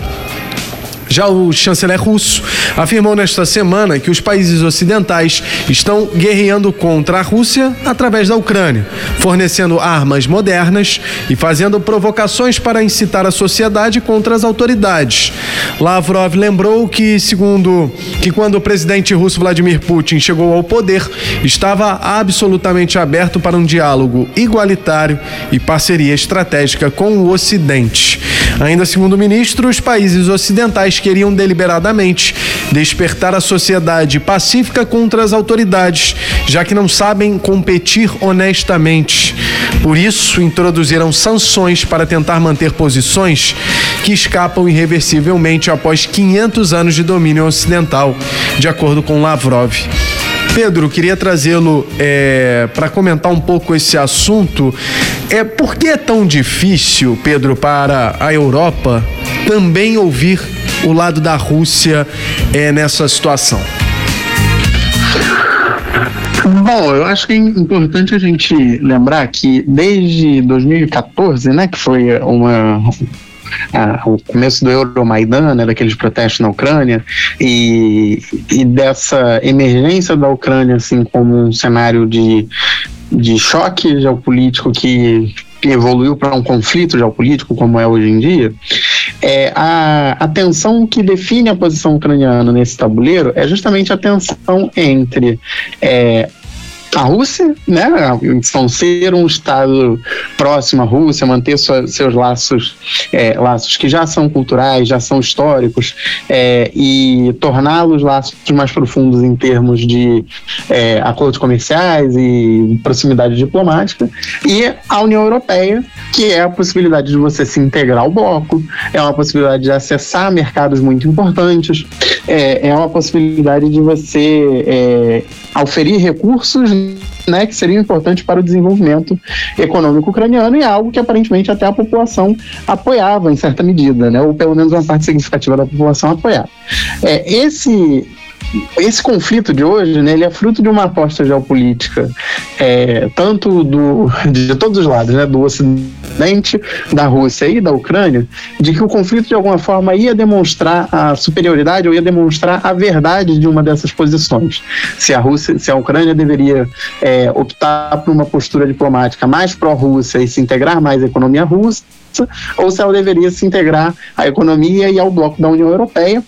Já o chanceler russo afirmou nesta semana que os países ocidentais estão guerreando contra a Rússia através da Ucrânia, fornecendo armas modernas e fazendo provocações para incitar a sociedade contra as autoridades. Lavrov lembrou que, segundo que quando o presidente russo Vladimir Putin chegou ao poder, estava absolutamente aberto para um diálogo igualitário e parceria estratégica com o Ocidente. Ainda segundo o ministro, os países ocidentais queriam deliberadamente despertar a sociedade pacífica contra as autoridades, já que não sabem competir honestamente. Por isso, introduziram sanções para tentar manter posições que escapam irreversivelmente após quinhentos anos de domínio ocidental, de acordo com Lavrov. Pedro, queria trazê-lo é, para comentar um pouco esse assunto. É, por que é tão difícil, Pedro, para a Europa também ouvir o lado da Rússia é, nessa situação? Bom, eu acho que é importante a gente lembrar que desde dois mil e quatorze, né, que foi uma... Ah, o começo do Euromaidan, né, daqueles protestos na Ucrânia e, e dessa emergência da Ucrânia assim como um cenário de, de choque geopolítico que evoluiu para um conflito geopolítico como é hoje em dia, é, a, a tensão que define a posição ucraniana nesse tabuleiro é justamente a tensão entre é, a Rússia, né, então ser um estado próximo à Rússia, manter sua, seus laços, é, laços que já são culturais, já são históricos, é, e torná-los laços mais profundos em termos de é, acordos comerciais e proximidade diplomática, e a União Europeia, que é a possibilidade de você se integrar ao bloco, é uma possibilidade de acessar mercados muito importantes, é, é uma possibilidade de você é, oferir recursos, né, que seriam importantes para o desenvolvimento econômico ucraniano, e é algo que aparentemente até a população apoiava em certa medida, né, ou pelo menos uma parte significativa da população apoiava. É, esse Esse conflito de hoje, né, ele é fruto de uma aposta geopolítica, é, tanto do, de todos os lados, né, do Ocidente, da Rússia e da Ucrânia, de que o conflito de alguma forma ia demonstrar a superioridade ou ia demonstrar a verdade de uma dessas posições. Se a Rússia, se a Ucrânia deveria é, optar por uma postura diplomática mais pró-Rússia e se integrar mais à economia russa, ou se ela deveria se integrar à economia e ao bloco da União Europeia,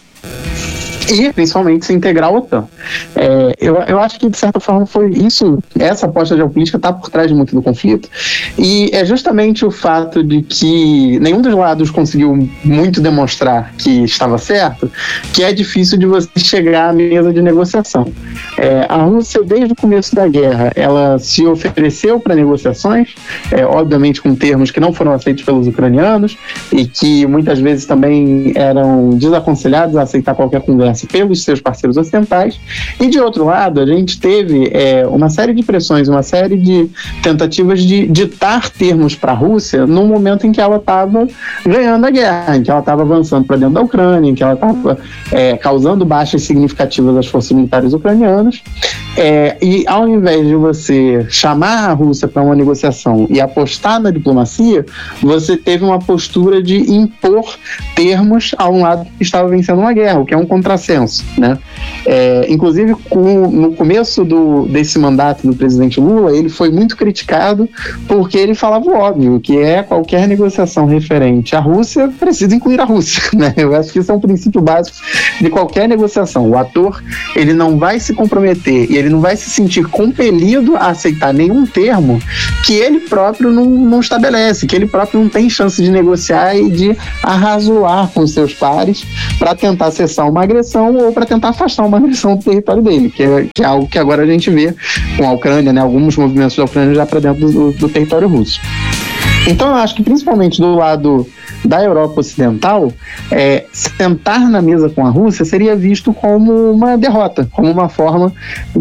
e principalmente se integrar à OTAN. É, eu, eu acho que de certa forma foi isso, essa aposta geopolítica está por trás de muito do conflito, e é justamente o fato de que nenhum dos lados conseguiu muito demonstrar que estava certo, que é difícil de você chegar à mesa de negociação. É, a Rússia, desde o começo da guerra, ela se ofereceu para negociações, é, obviamente com termos que não foram aceitos pelos ucranianos e que muitas vezes também eram desaconselhados a aceitar qualquer conversa diplomácia pelos seus parceiros ocidentais, e de outro lado a gente teve é, uma série de pressões, uma série de tentativas de ditar termos para a Rússia no momento em que ela estava ganhando a guerra, em que ela estava avançando para dentro da Ucrânia, em que ela estava é, causando baixas significativas às forças militares ucranianas, é, e ao invés de você chamar a Rússia para uma negociação e apostar na diplomacia, você teve uma postura de impor termos a um lado que estava vencendo uma guerra, o que é um contrassenso, né? É, inclusive, com, no começo do, desse mandato do presidente Lula, ele foi muito criticado porque ele falava o óbvio, que é qualquer negociação referente à Rússia precisa incluir a Rússia, né? Eu acho que isso é um princípio básico de qualquer negociação. O ator, ele não vai se comprometer e ele não vai se sentir compelido a aceitar nenhum termo que ele próprio não, não estabelece, que ele próprio não tem chance de negociar e de arrazoar com seus pares para tentar cessar uma agressão ou para tentar afastar uma agressão do território dele, que é, que é algo que agora a gente vê com a Ucrânia, né? Alguns movimentos da Ucrânia já para dentro do, do território russo. Então eu acho que principalmente do lado da Europa Ocidental, é, sentar na mesa com a Rússia seria visto como uma derrota, como uma forma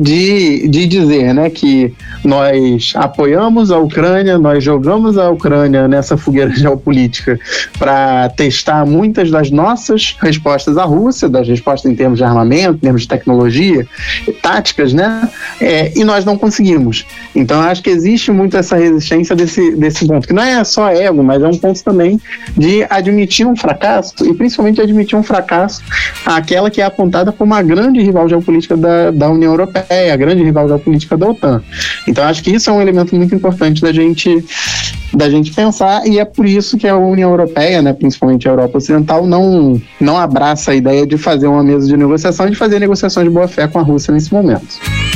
de, de dizer, né, que nós apoiamos a Ucrânia, nós jogamos a Ucrânia nessa fogueira geopolítica para testar muitas das nossas respostas à Rússia, das respostas em termos de armamento, em termos de tecnologia, táticas, né, é, e nós não conseguimos. Então acho que existe muito essa resistência desse, desse ponto, que não é só ego, mas é um ponto também de de admitir um fracasso, e principalmente admitir um fracasso àquela que é apontada como a grande rival geopolítica da, da União Europeia, a grande rival geopolítica da OTAN. Então acho que isso é um elemento muito importante da gente, da gente pensar, e é por isso que a União Europeia, né, principalmente a Europa Ocidental, não, não abraça a ideia de fazer uma mesa de negociação e de fazer negociações de boa-fé com a Rússia nesse momento.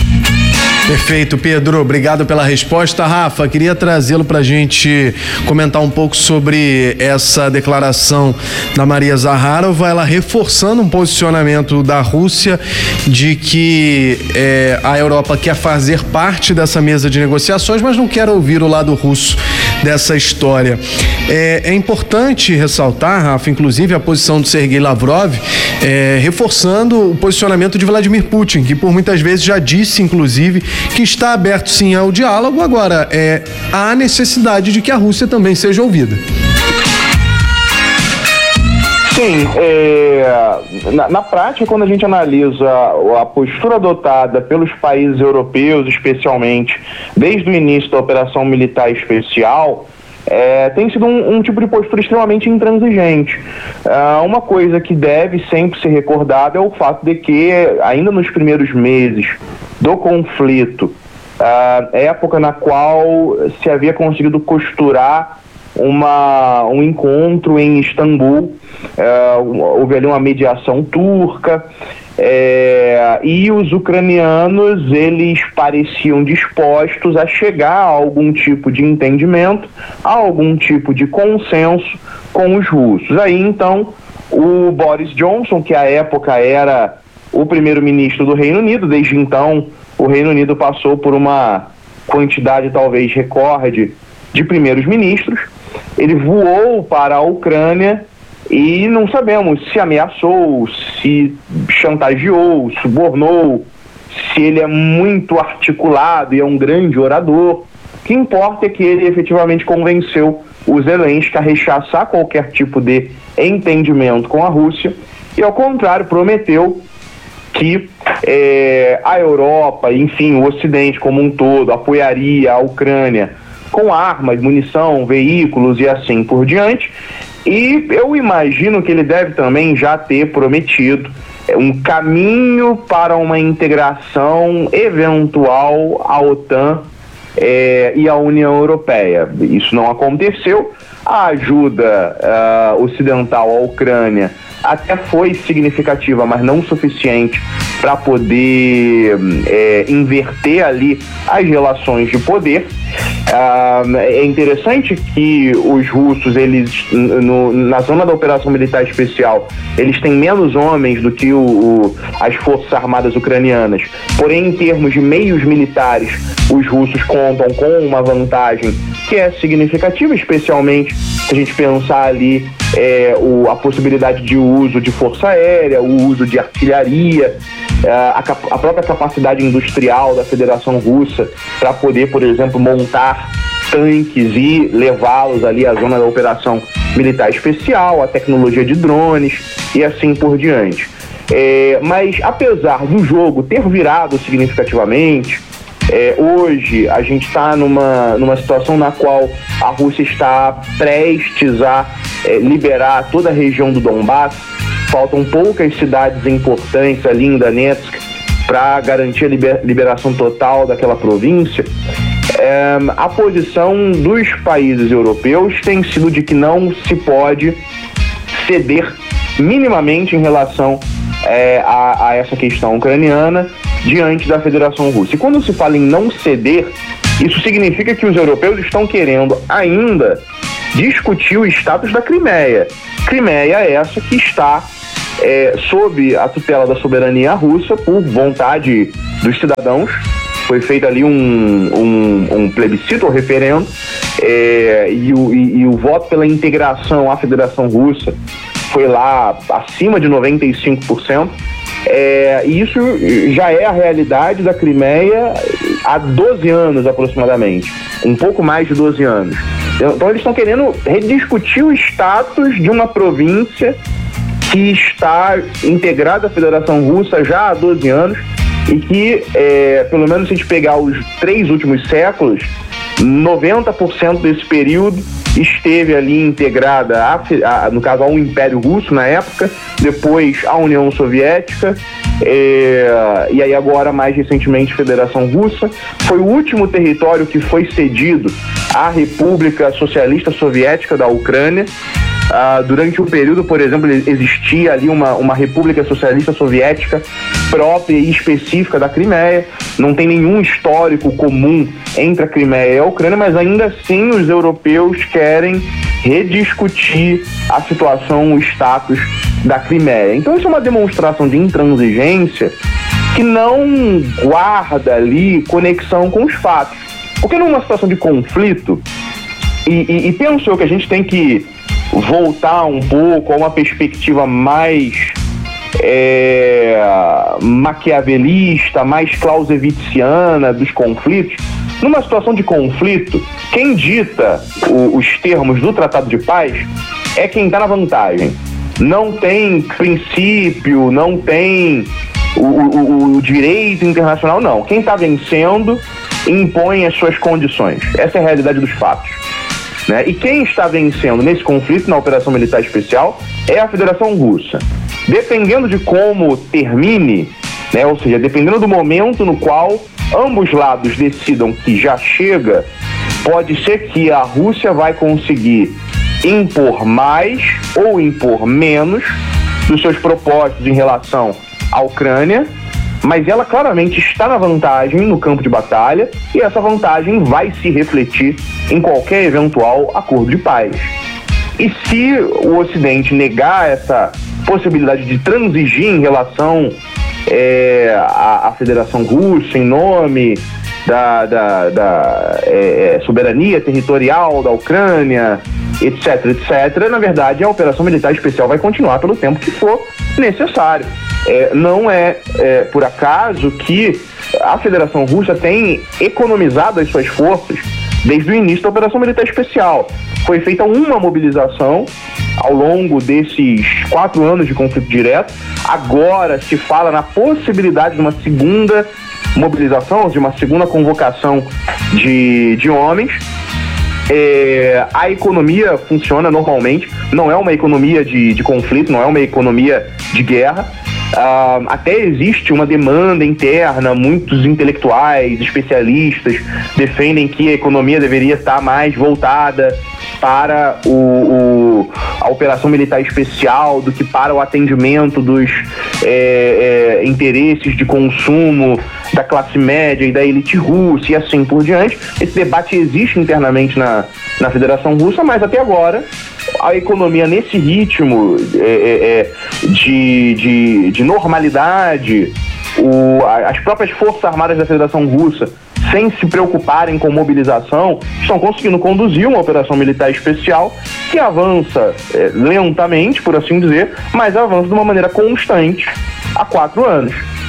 Perfeito, Pedro. Obrigado pela resposta. Rafa, queria trazê-lo para a gente comentar um pouco sobre essa declaração da Maria Zakharova, ela reforçando um posicionamento da Rússia de que é, a Europa quer fazer parte dessa mesa de negociações, mas não quer ouvir o lado russo dessa história. É, é importante ressaltar, Rafa, inclusive a posição do Sergei Lavrov, é, reforçando o posicionamento de Vladimir Putin, que por muitas vezes já disse, inclusive, que está aberto sim ao diálogo. Agora, é, há necessidade de que a Rússia também seja ouvida. Sim, é, na, na prática, quando a gente analisa a postura adotada pelos países europeus, especialmente desde o início da operação militar especial, é, tem sido um, um tipo de postura extremamente intransigente. É, uma coisa que deve sempre ser recordada é o fato de que, ainda nos primeiros meses do conflito, uh, época na qual se havia conseguido costurar uma, um encontro em Istambul, uh, houve ali uma mediação turca, é, e os ucranianos, eles pareciam dispostos a chegar a algum tipo de entendimento, a algum tipo de consenso com os russos. Aí então o Boris Johnson, que à época era o primeiro-ministro do Reino Unido, desde então o Reino Unido passou por uma quantidade talvez recorde de primeiros-ministros, ele voou para a Ucrânia e não sabemos se ameaçou, se chantageou, subornou, se ele é muito articulado e é um grande orador. O que importa é que ele efetivamente convenceu o Zelensky a rechaçar qualquer tipo de entendimento com a Rússia e, ao contrário, prometeu que é, a Europa, enfim, o Ocidente como um todo, apoiaria a Ucrânia com armas, munição, veículos e assim por diante. E eu imagino que ele deve também já ter prometido um caminho para uma integração eventual à OTAN é, e à União Europeia. Isso não aconteceu. A ajuda uh, ocidental à Ucrânia até foi significativa, mas não suficiente para poder é, inverter ali as relações de poder. Ah, é interessante que os russos, eles no, na zona da operação militar especial, eles têm menos homens do que o, o, as forças armadas ucranianas. Porém, em termos de meios militares, os russos contam com uma vantagem que é significativa, especialmente se a gente pensar ali é, o, a possibilidade de uso de força aérea, o uso de artilharia, a, a própria capacidade industrial da Federação Russa para poder, por exemplo, montar tanques e levá-los ali à zona da operação militar especial, a tecnologia de drones e assim por diante. É, mas apesar do jogo ter virado significativamente, é, hoje a gente está numa, numa situação na qual a Rússia está prestes a é, liberar toda a região do Donbass. Faltam poucas cidades importantes ali em Donetsk para garantir a liber, liberação total daquela província. É, a posição dos países europeus tem sido de que não se pode ceder minimamente em relação é, a, a essa questão ucraniana diante da Federação Russa. E quando se fala em não ceder, isso significa que os europeus estão querendo ainda discutir o status da Crimeia. Crimeia é essa que está é, sob a tutela da soberania russa por vontade dos cidadãos. Foi feito ali um, um, um plebiscito ou referendo é, e, o, e, e o voto pela integração à Federação Russa foi lá acima de noventa e cinco por cento. É, e isso já é a realidade da Crimeia há doze anos aproximadamente, um pouco mais de doze anos. Então eles estão querendo rediscutir o status de uma província que está integrada à Federação Russa já há doze anos e que, é, pelo menos se a gente pegar os três últimos séculos, noventa por cento desse período esteve ali integrada, a, a, no caso, ao Império Russo na época, depois à União Soviética, é, e aí agora, mais recentemente, Federação Russa. Foi o último território que foi cedido à República Socialista Soviética da Ucrânia. Ah, durante um período, por exemplo, existia ali uma, uma República Socialista Soviética própria e específica da Crimeia. Não tem nenhum histórico comum entre a Crimeia e a Ucrânia, mas ainda assim os europeus querem rediscutir a situação, o status da Crimeia. Então isso é uma demonstração de intransigência que não guarda ali conexão com os fatos. Porque numa situação de conflito, e, e, e penso eu que a gente tem que voltar um pouco a uma perspectiva mais é, maquiavelista, mais clausewitziana dos conflitos. Numa situação de conflito, quem dita o, os termos do Tratado de Paz é quem está na vantagem. Não tem princípio, não tem o, o, o direito internacional, não. Quem está vencendo impõe as suas condições. Essa é a realidade dos fatos. Né? E quem está vencendo nesse conflito, na Operação Militar Especial, é a Federação Russa. Dependendo de como termine, né? Ou seja, dependendo do momento no qual ambos lados decidam que já chega, pode ser que a Rússia vai conseguir impor mais ou impor menos dos seus propósitos em relação à Ucrânia, mas ela claramente está na vantagem no campo de batalha e essa vantagem vai se refletir em qualquer eventual acordo de paz. E se o Ocidente negar essa possibilidade de transigir em relação é, à, à Federação Russa em nome da, da, da é, soberania territorial da Ucrânia, etc, etcétera, na verdade a Operação Militar Especial vai continuar pelo tempo que for necessário. É, não é, é por acaso que a Federação Russa tem economizado as suas forças desde o início da Operação Militar Especial. Foi feita uma mobilização ao longo desses quatro anos de conflito direto. Agora se fala na possibilidade de uma segunda mobilização, de uma segunda convocação de, de homens. É, a economia funciona normalmente, não é uma economia de, de conflito, não é uma economia de guerra. Uh, até existe uma demanda interna, muitos intelectuais, especialistas defendem que a economia deveria estar mais voltada para o, o, a operação militar especial do que para o atendimento dos é, é, interesses de consumo da classe média e da elite russa e assim por diante. Esse debate existe internamente na, na Federação Russa, mas até agora a economia nesse ritmo é, é, de, de, de normalidade, o, as próprias Forças Armadas da Federação Russa, sem se preocuparem com mobilização, estão conseguindo conduzir uma operação militar especial que avança é, lentamente, por assim dizer, mas avança de uma maneira constante há quatro anos.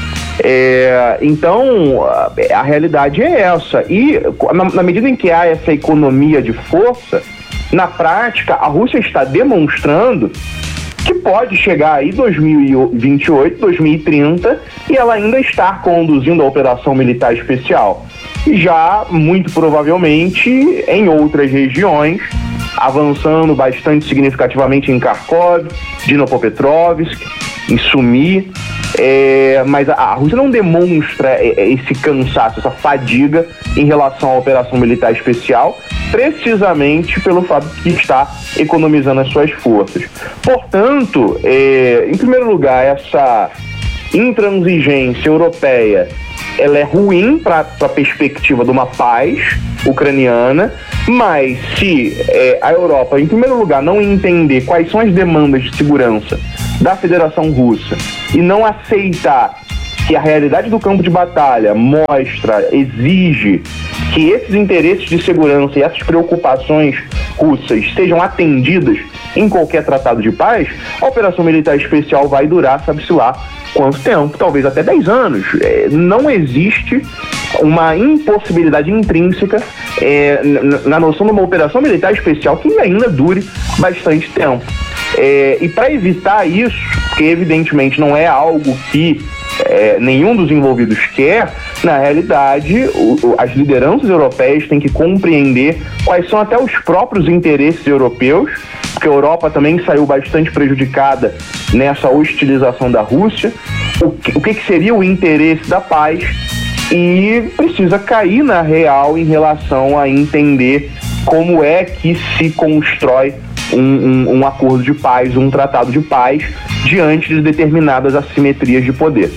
É, então, a, a realidade é essa. E na, na medida em que há essa economia de força, na prática, a Rússia está demonstrando que pode chegar aí dois mil e vinte e oito, dois mil e trinta e ela ainda estar conduzindo a operação militar especial. E já, muito provavelmente, em outras regiões, avançando bastante significativamente em Kharkov, Dnipropetrovsk, em Sumy. É, mas a, a Rússia não demonstra esse cansaço, essa fadiga em relação à operação militar especial, precisamente pelo fato de que está economizando as suas forças. Portanto, é, em primeiro lugar, essa intransigência europeia ela é ruim para a perspectiva de uma paz ucraniana, mas se é, a Europa, em primeiro lugar, não entender quais são as demandas de segurança da Federação Russa e não aceitar que a realidade do campo de batalha mostra, exige que esses interesses de segurança e essas preocupações russas sejam atendidas em qualquer tratado de paz, a operação militar especial vai durar, sabe-se lá quanto tempo, talvez até dez anos. É, não existe uma impossibilidade intrínseca é, na noção de uma operação militar especial que ainda dure bastante tempo. É, e para evitar isso, que evidentemente não é algo que é, nenhum dos envolvidos quer, na realidade o, o, as lideranças europeias têm que compreender quais são até os próprios interesses europeus, porque a Europa também saiu bastante prejudicada nessa hostilização da Rússia, o que, o que seria o interesse da paz, e precisa cair na real em relação a entender como é que se constrói um, um, um acordo de paz, um tratado de paz, diante de determinadas assimetrias de poder.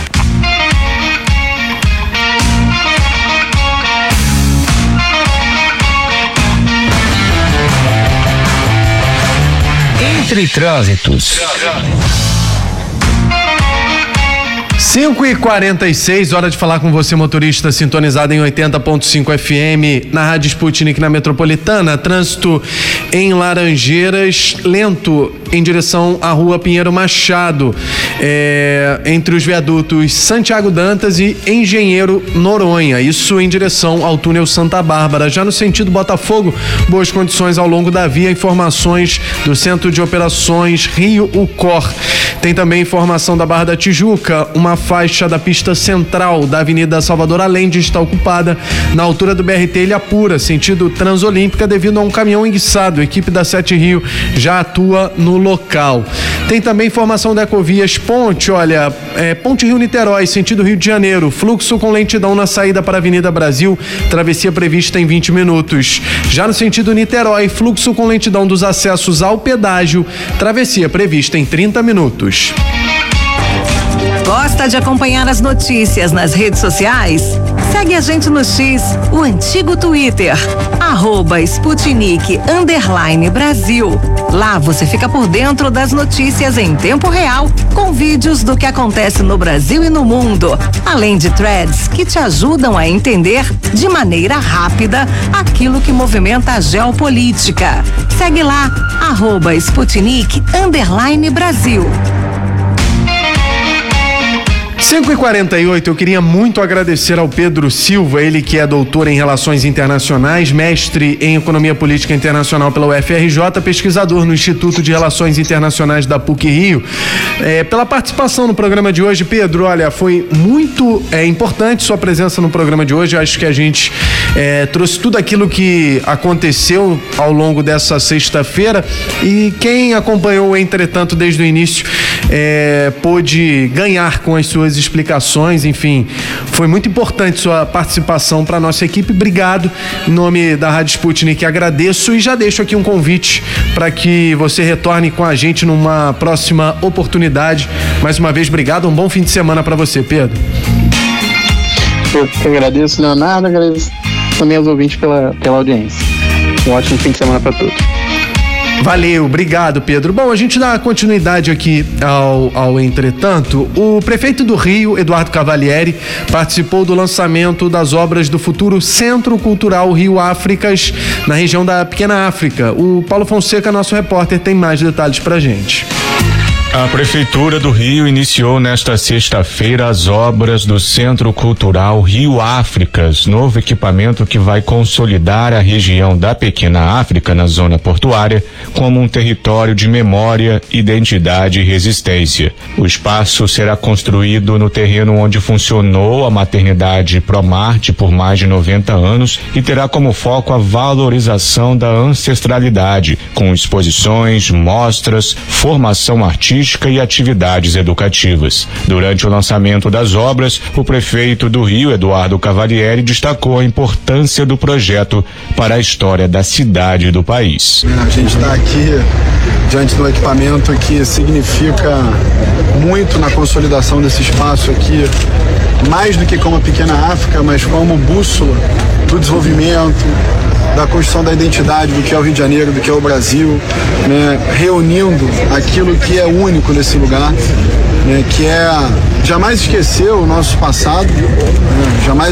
Entre trânsitos. cinco e quarenta e seis, hora de falar com você, motorista sintonizado em oitenta ponto cinco F M na Rádio Sputnik na Metropolitana. Trânsito em Laranjeiras, lento em direção à Rua Pinheiro Machado, é, entre os viadutos Santiago Dantas e Engenheiro Noronha, isso em direção ao túnel Santa Bárbara. Já no sentido Botafogo, boas condições ao longo da via. Informações do Centro de Operações Rio Ucor. Tem também informação da Barra da Tijuca, uma faixa da pista central da Avenida Salvador Allende está ocupada na altura do B R T Ilha Pura, sentido Transolímpica, devido a um caminhão enguiçado. A equipe da Sete Rio já atua no local. Tem também informação da Ecovias Ponte, olha, é, Ponte Rio Niterói, sentido Rio de Janeiro, fluxo com lentidão na saída para a Avenida Brasil, travessia prevista em vinte minutos. Já no sentido Niterói, fluxo com lentidão dos acessos ao pedágio, travessia prevista em trinta minutos. Gosta de acompanhar as notícias nas redes sociais? Segue a gente no X, o antigo Twitter, arroba Sputnik underline Brasil. Lá você fica por dentro das notícias em tempo real, com vídeos do que acontece no Brasil e no mundo, além de threads que te ajudam a entender de maneira rápida aquilo que movimenta a geopolítica. Segue lá, arroba Sputnik underline Brasil. cinco e quarenta e oito, eu queria muito agradecer ao Pedro Silva, ele que é doutor em Relações Internacionais, mestre em Economia Política Internacional pela U F R J, pesquisador no Instituto de Relações Internacionais da P U C Rio, é, pela participação no programa de hoje. Pedro, olha, foi muito é, importante sua presença no programa de hoje. Acho que a gente é, trouxe tudo aquilo que aconteceu ao longo dessa sexta-feira, e quem acompanhou, entretanto, desde o início, é, pôde ganhar com as suas explicações. Enfim, foi muito importante sua participação para a nossa equipe. Obrigado. Em nome da Rádio Sputnik, agradeço e já deixo aqui um convite para que você retorne com a gente numa próxima oportunidade. Mais uma vez, obrigado. Um bom fim de semana para você, Pedro. Eu que agradeço, Leonardo, agradeço também aos ouvintes pela, pela audiência. Um ótimo fim de semana para todos. Valeu, obrigado, Pedro. Bom, a gente dá continuidade aqui ao, ao entretanto. O prefeito do Rio, Eduardo Cavalieri, participou do lançamento das obras do futuro Centro Cultural Rio Áfricas, na região da Pequena África. O Paulo Fonseca, nosso repórter, tem mais detalhes pra gente. A Prefeitura do Rio iniciou nesta sexta-feira as obras do Centro Cultural Rio Áfricas, novo equipamento que vai consolidar a região da Pequena África na zona portuária como um território de memória, identidade e resistência. O espaço será construído no terreno onde funcionou a maternidade Promarte por mais de noventa anos e terá como foco a valorização da ancestralidade, com exposições, mostras, formação artística e atividades educativas. Durante o lançamento das obras, o prefeito do Rio, Eduardo Cavalieri, destacou a importância do projeto para a história da cidade e do país. A gente está aqui diante do equipamento que significa muito na consolidação desse espaço aqui, mais do que como a Pequena África, mas como bússola do desenvolvimento, da construção da identidade do que é o Rio de Janeiro, do que é o Brasil, né, reunindo aquilo que é único nesse lugar, né, que é jamais esquecer o nosso passado, né, jamais